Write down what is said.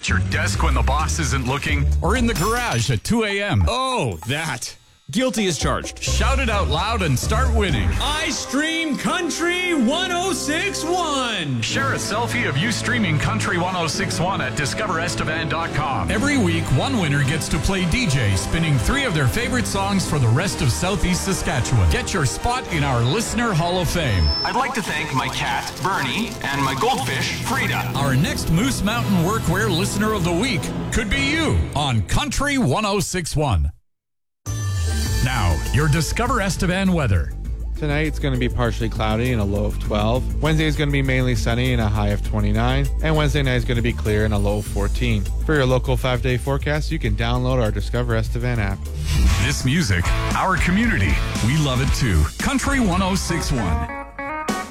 At your desk when the boss isn't looking, or in the garage at 2 a.m. Oh, that. Guilty as charged. Shout it out loud and start winning. I stream Country 106.1. Share a selfie of you streaming Country 106.1 at discoverestevan.com. Every week, one winner gets to play DJ, spinning 3 of their favorite songs for the rest of Southeast Saskatchewan. Get your spot in our Listener Hall of Fame. I'd like to thank my cat, Bernie, and my goldfish, Frida. Our next Moose Mountain Workwear Listener of the Week could be you on Country 106.1. Now, your Discover Estevan weather. Tonight it's going to be partially cloudy and a low of 12. Wednesday is going to be mainly sunny and a high of 29. And Wednesday night is going to be clear and a low of 14. For your local 5-day forecast, you can download our Discover Estevan app. This music, our community, we love it too. Country 106.1.